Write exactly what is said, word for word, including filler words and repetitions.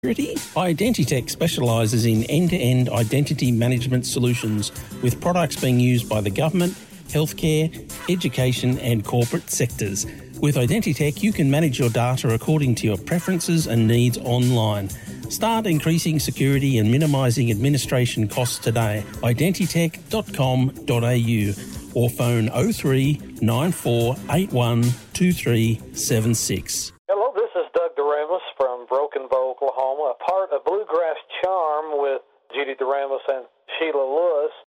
Identitech specialises in end-to-end identity management solutions with products being used by the government, healthcare, education and corporate sectors. With Identitech, you can manage your data according to your preferences and needs online. Start increasing security and minimising administration costs today. identitech dot com dot a u or phone oh three nine four eight one two three seven six. Hello, this is Doug Doremus from Broken Bow, Oklahoma, a part of Bluegrass Charm with Judy Doremus and Sheila Lewis.